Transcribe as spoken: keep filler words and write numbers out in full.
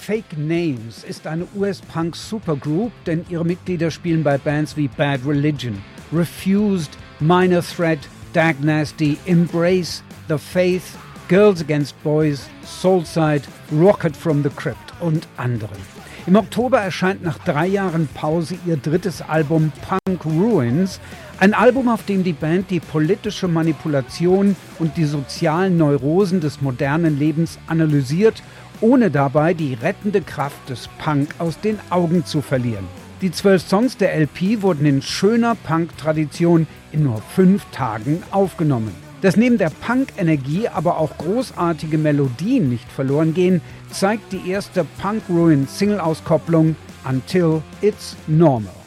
Fake Names ist eine U S-Punk-Supergroup, denn ihre Mitglieder spielen bei Bands wie Bad Religion, Refused, Minor Threat, Dag Nasty, Embrace, The Faith, Girls Against Boys, Soulside, Rocket from the Crypt und anderen. Im Oktober erscheint nach drei Jahren Pause ihr drittes Album Punk Ruins, ein Album, auf dem die Band die politische Manipulation und die sozialen Neurosen des modernen Lebens analysiert, ohne dabei die rettende Kraft des Punk aus den Augen zu verlieren. Die zwölf Songs der L P wurden in schöner Punk-Tradition in nur fünf Tagen aufgenommen. Dass neben der Punk-Energie aber auch großartige Melodien nicht verloren gehen, zeigt die erste Punk Ruin Single-Auskopplung Until It's Normal.